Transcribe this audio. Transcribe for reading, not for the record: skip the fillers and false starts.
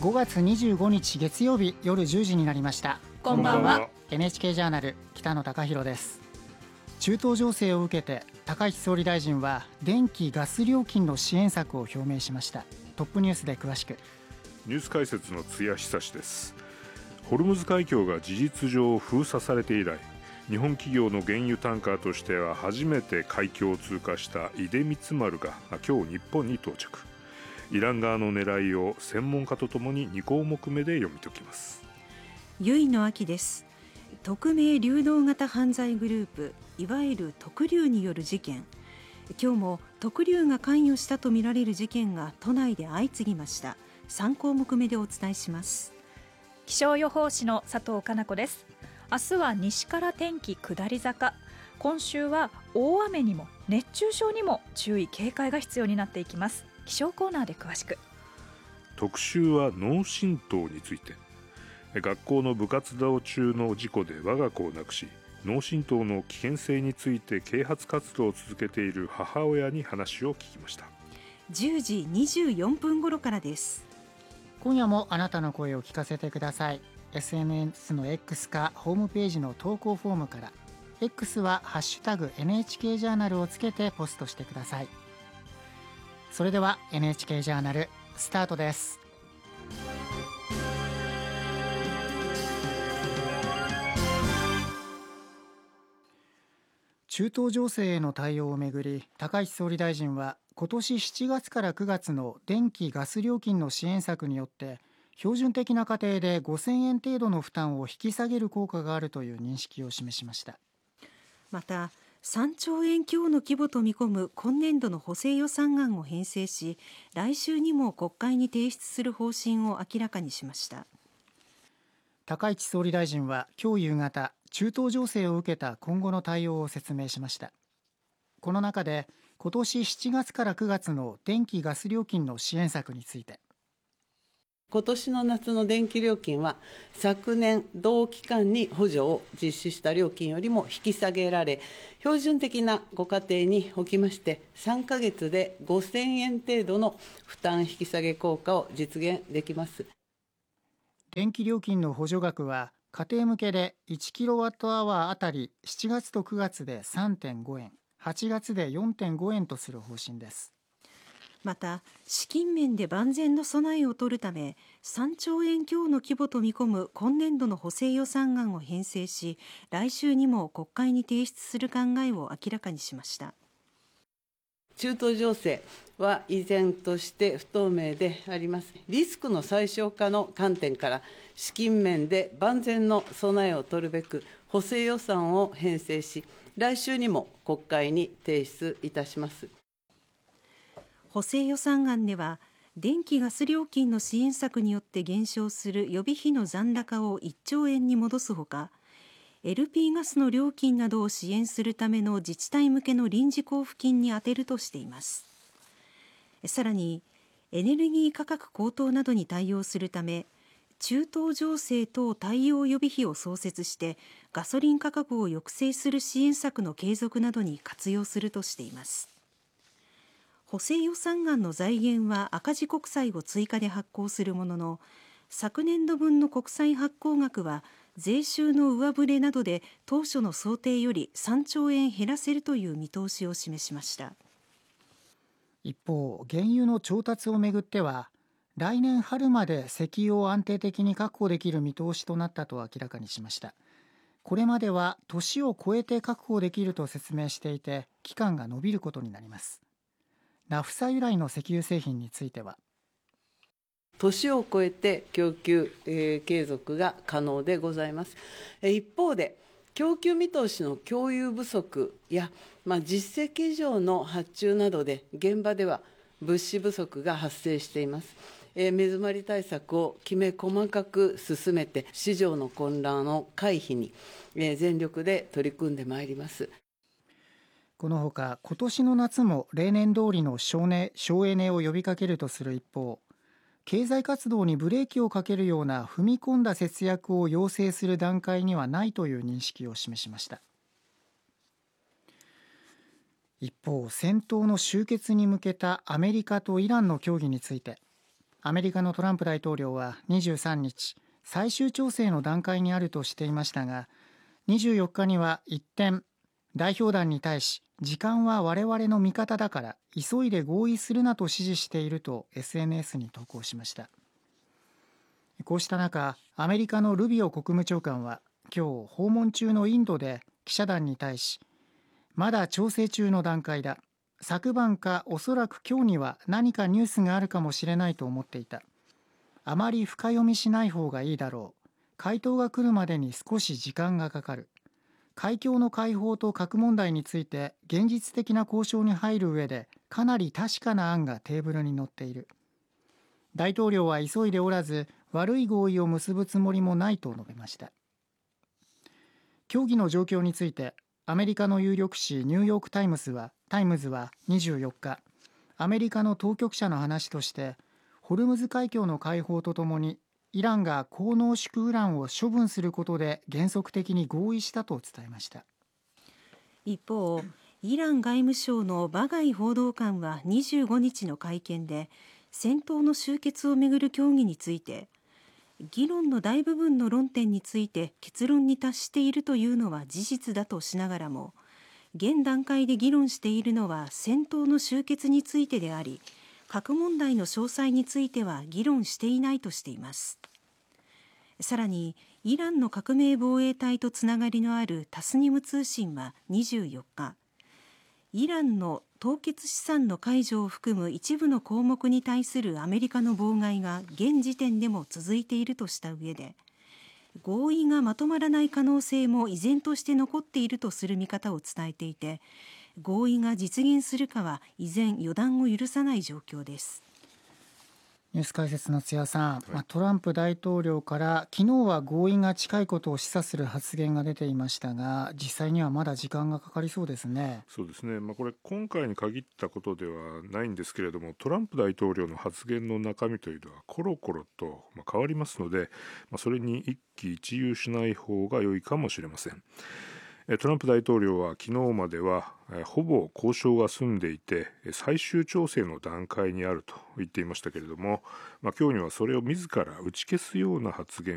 5月25日月曜日夜10時になりました。 こんばんは。 NHK ジャーナル北野貴博です。中東情勢を受けて高市総理大臣は電気・ガス料金の支援策を表明しました。トップニュースで詳しく。 ニュース解説の津谷久志です。ホルムズ海峡が事実上封鎖されて以来、日本企業の原油タンカーとしては初めて海峡を通過した出光丸が今日日本に到着。イラン側の狙いを専門家とともに2項目目で読み解きます。 結の秋です。匿名流動型犯罪グループ、いわゆる特流による事件。今日も特流が関与したとみられる事件が都内で相次ぎました。3項目目でお伝えします。 気象予報士の佐藤かな子です。明日は西から天気下り坂。今週は大雨にも熱中症にも注意警戒が必要になっていきます。気象コーナーで詳しく。 特集は脳震盪について。学校の部活動中の事故で我が子を亡くし、脳震盪の危険性について啓発活動を続けている母親に話を聞きました。 10時24分頃からです。 今夜もあなたの声を聞かせてください。 SNS の X かホームページの投稿フォームから。 X はハッシュタグ NHK ジャーナルをつけてポストしてください。それでは NHK ジャーナルスタートです。中東情勢への対応をめぐり、高市総理大臣は今年7月から9月の電気・ガス料金の支援策によって標準的な家庭で5000円程度の負担を引き下げる効果があるという認識を示しました。 また3兆円強の規模と見込む今年度の補正予算案を編成し、来週にも国会に提出する方針を明らかにしました。 高市総理大臣は今日夕方、中東情勢を受けた今後の対応を説明しました。この中で今年7月から9月の電気・ガス料金の支援策について、 今年の夏の電気料金は昨年同期間に補助を実施した料金よりも引き下げられ、標準的なご家庭におきまして3ヶ月で5000円程度の負担引き下げ効果を実現できます。 電気料金の補助額は家庭向けで1キロワットアワーあたり7月と9月で 3.5 円、8月で 4.5 円とする方針です。 また資金面で万全の備えを取るため、3兆円強の規模と見込む今年度の補正予算案を編成し、来週にも国会に提出する考えを明らかにしました。 中東情勢は依然として不透明であります。リスクの最小化の観点から資金面で万全の備えを取るべく補正予算を編成し、来週にも国会に提出いたします。 補正予算案では電気・ガス料金の支援策によって減少する予備費の残高を1兆円に戻すほか、LP ガスの料金などを支援するための自治体向けの臨時交付金に充てるとしています。さらにエネルギー価格高騰などに対応するため、中東情勢等対応予備費を創設してガソリン価格を抑制する支援策の継続などに活用するとしています。補正予算案の財源は赤字国債を追加で発行するものの、昨年度分の国債発行額は税収の上振れなどで当初の想定より3兆円減らせるという見通しを示しました。 一方、原油の調達をめぐっては来年春まで石油を安定的に確保できる見通しとなったと明らかにしました。これまでは年を超えて確保できると説明していて、期間が延びることになります。ナフサ由来の石油製品については、 年を超えて供給、継続が可能でございます。一方で供給見通しの共有不足や、実績以上の発注などで現場では物資不足が発生しています。目詰まり対策をきめ細かく進めて市場の混乱の回避に、全力で取り組んでまいります。 このほか今年の夏も例年通りの省エネを呼びかけるとする一方、経済活動にブレーキをかけるような踏み込んだ節約を要請する段階にはないという認識を示しました。一方、戦闘の終結に向けたアメリカとイランの協議について、 アメリカのトランプ大統領は23日、最終調整の段階にあるとしていましたが、24日には一転、代表団に対し、時間は我々の味方だから急いで合意するなと指示していると SNS に投稿しました。こうした中、アメリカのルビオ国務長官は今日訪問中のインドで記者団に対し、まだ調整中の段階だ、昨晩かおそらく今日には何かニュースがあるかもしれないと思っていた、あまり深読みしない方がいいだろう、回答が来るまでに少し時間がかかる、海峡の開放と核問題について現実的な交渉に入る上でかなり確かな案がテーブルに載っている、大統領は急いでおらず悪い合意を結ぶつもりもないと述べました。協議の状況についてアメリカの有力紙ニューヨークタイムズは24日、アメリカの当局者の話として、ホルムズ海峡の開放とともにイランが高濃縮ウランを処分することで原則的に合意したと伝えました。 一方、イラン外務省のバガイ報道官は25日の会見で、戦闘の終結をめぐる協議について、議論の大部分の論点について結論に達しているというのは事実だとしながらも、現段階で議論しているのは戦闘の終結についてであり、核問題の詳細については議論していないとしています。さらに、イランの革命防衛隊とつながりのあるタスニム通信は24日、イランの凍結資産の解除を含む一部の項目に対するアメリカの妨害が現時点でも続いているとした上で、合意がまとまらない可能性も依然として残っているとする見方を伝えていて、合意が実現するかは依然予断を許さない状況です。 ニュース解説の津屋さん、トランプ大統領から昨日は合意が近いことを示唆する発言が出ていましたが、実際にはまだ時間がかかりそうですね。 そうですね、これ今回に限ったことではないんですけれども、トランプ大統領の発言の中身というのはコロコロと変わりますので、それに一喜一憂しない方が良いかもしれません。トランプ大統領は昨日まではほぼ交渉が済んでいて最終調整の段階にあると言っていましたけれども、今日にはそれを自ら打ち消すような発言